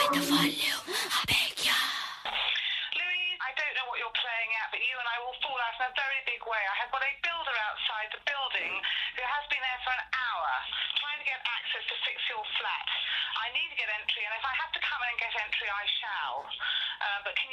the volume, I beg ya. Louise, I don't know what you're playing at, but you and I will fall out in a very big way. I have got a builder outside the building who has been there for an hour trying to get access to fix your flat. I need to get entry, and if I have to come in and get entry, I shall. But can